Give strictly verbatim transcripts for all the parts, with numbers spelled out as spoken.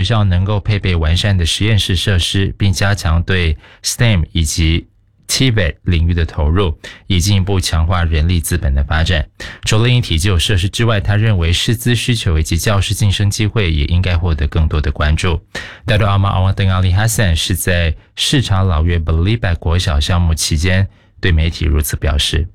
校能够配备完善的实验室设施，并加强对 S T E M 以及 T V E T 领域的投入，以进一步强化人力资本的发展。除了硬体基础设施之外，他认为师资需求以及教师晋升机会也应该获得更多的关注。Dato Ahmad Awadin Ali Hassan 是在视察老越 Belibet 国小项目期间对媒体如此表示。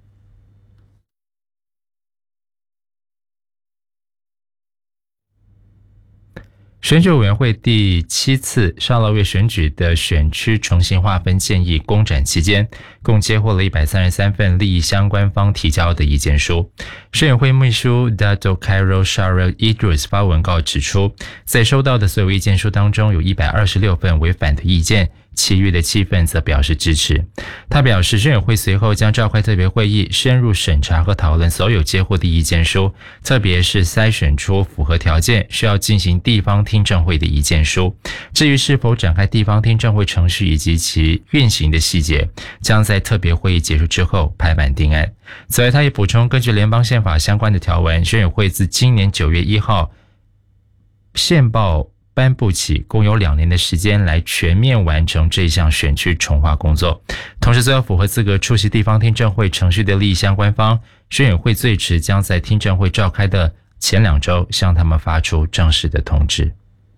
选举委员会第七次沙劳越选举的选区重新划分建议公展期间，共接获了一百三十三份利益相关方提交的意见书。选委会秘书 Dato Khairul Sharil Idris 发文告指出，在收到的所有意见书当中，有一百二十六份违反的意见，其余的七份则表示支持。他表示，选委会随后将召开特别会议，深入审查和讨论所有接获的意见书，特别是筛选出符合条件需要进行地方听证会的意见书。至于是否展开地方听证会程序以及其运行的细节，将在特别会议结束之后拍板定案。此外，他也补充，根据联邦宪法相关的条文，选委会自今年九月一号宪报颁布起，共有两年的时间来全面完成这一项选区重划工作。同时，所有符合资格出席地方听证会程序的利益相关方，选委会最迟将在听证会召开的前两周向他们发出正式的通知。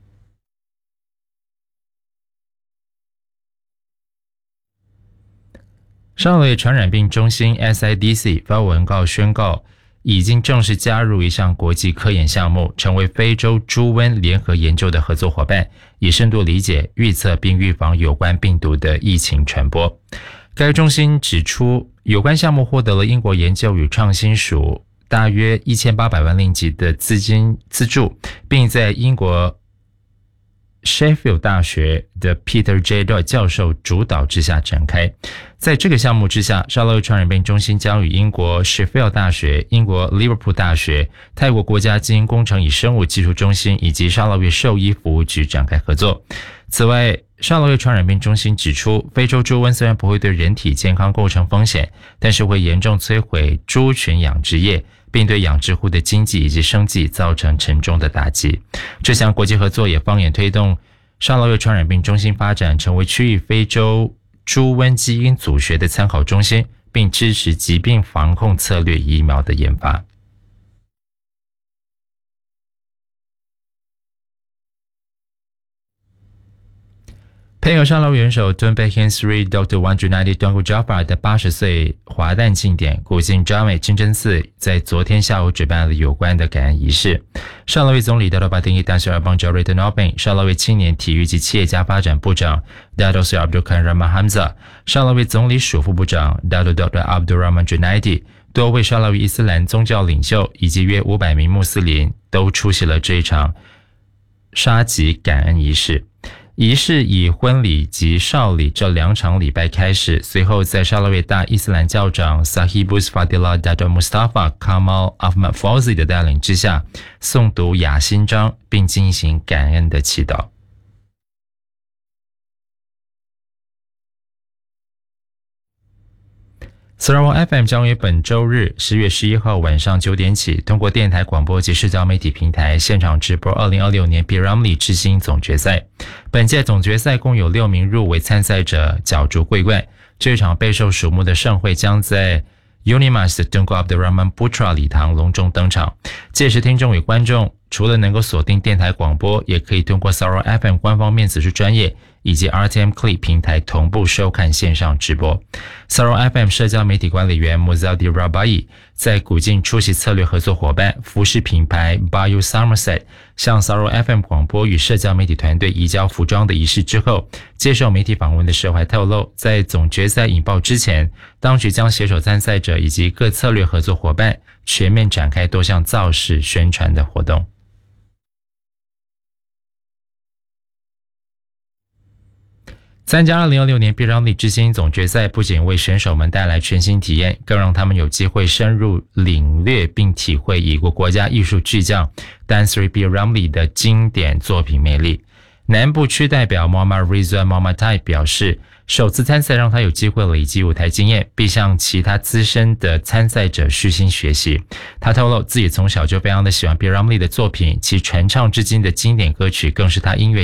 沙劳越传染病中心 S I D C 发文告宣告，已经正式加入一项国际科研项目，成为非洲猪瘟联合研究的合作伙伴，以深度理解、预测并预防有关病毒的疫情传播。该中心指出，有关项目获得了英国研究与创新署大约一千八百万令吉的资金资助，并在英国Sheffield 大学的 Peter J. Doyle 教授主导之下展开。在这个项目之下，沙劳越传染病中心将与英国 Sheffield 大学、英国 Liverpool 大学、泰国国家基因工程与生物技术中心以及沙劳越兽医服务局展开合作。此外，沙劳越传染病中心指出，非洲猪瘟虽然不会对人体健康构成风险，但是会严重摧毁猪群养殖业，并对养殖户的经济以及生计造成沉重的打击。这项国际合作也放眼推动沙劳越传染病中心发展成为区域非洲猪瘟基因组学的参考中心，并支持疾病防控策略疫苗的研发。配合沙劳越元首 Tun Peking Sri Doctor Wan Junaidi Tunku Jafar 的八十岁华诞庆典，古晋扎美清真寺在昨天下午举办了有关的感恩仪式。沙劳越总理 Dato Batingi Tan Sri Abang Jawari Tan Nopeng、沙劳越青年体育及企业家发展部长 Dato Sri Abdul Khan Rahman Hamza、沙劳越总理署副部长 Dato Doctor Abdul Rahman Junaidi， 多位沙劳越伊斯兰宗教领袖以及约五百名穆斯林都出席了这一场沙吉感恩仪式。仪式以婚礼及少礼这两场礼拜开始，随后在沙劳越大伊斯兰教长 Sahibus Fadilah Dato Mustafa Kamal Ahmad Fauzi 的带领之下，诵读雅心章并进行感恩的祈祷。Sarawak F M 将于本周日十月十一号晚上九点起，通过电台广播及社交媒体平台现场直播二零二六年 P Ramlee 之星总决赛。本届总决赛共有六名入围参赛者角逐桂冠。这场备受瞩目的盛会将在 Unimas Tunku Abdul Rahman Putra 礼堂隆重登场。届时听众与观众除了能够锁定电台广播，也可以通过 Sarawak F M 官方面子书专页以及 R T M Clip 平台同步收看线上直播。Sarawak F M 社交媒体管理员 Muzadi Rabai 在古晋出席策略合作伙伴服饰品牌 Bio Somerset 向 Sarawak F M 广播与社交媒体团队移交服装的仪式之后，接受媒体访问的时候还透露，在总决赛引爆之前，当局将携手参赛者以及各策略合作伙伴全面展开多项造势宣传的活动。参加二零二六年 P Ramlee 之星总决赛不仅为选手们带来全新体验，更让他们有机会深入领略并体会已故国家艺术巨匠 Tan Sri P Ramlee 的经典作品魅力。南部区代表 Muhammad Rizwan Muhammad Tai 表示，首次参赛让他有机会累积舞台经验，并向其他资深的参赛者虚心学习。他透露自己从小就非常的喜欢 P Ramlee 的作品，其传唱至今的经典歌曲更是他音乐